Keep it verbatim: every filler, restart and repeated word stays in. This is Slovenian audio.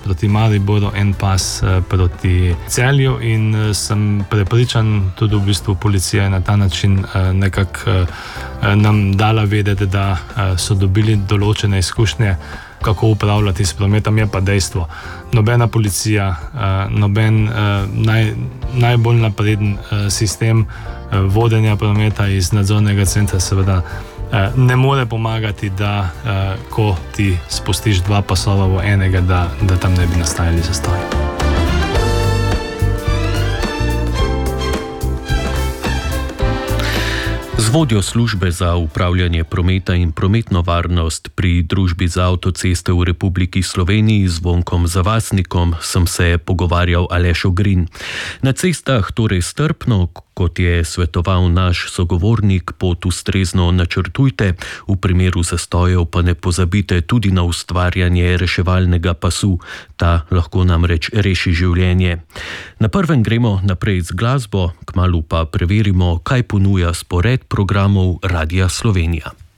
proti Mariboru, en pas proti Celju in sem prepričan, tudi v bistvu policija je na ta način nekako nam dala vedeti, da so dobili določene izkušnje, kako upravljati s prometom. Je pa dejstvo, nobena policija, noben naj, najbolj napreden sistem vodenja prometa iz nadzornega centra seveda ne more pomagati, da ko ti spustiš dva pasova v enega, da, da tam ne bi nastajali zastoji. Z vodjo službe za upravljanje prometa in prometno varnost pri Družbi za avtoceste v Republiki Sloveniji Zvonkom Zavasnikom sem se pogovarjal Aleš Ogrin. Na cestah torej strpno, kot je svetoval naš sogovornik, pot ustrezno načrtujte, v primeru zastojev pa ne pozabite tudi na ustvarjanje reševalnega pasu. Ta lahko namreč reši življenje. Na prvem gremo naprej z glasbo, kmalu pa preverimo, kaj ponuja spored programov Radia Slovenija.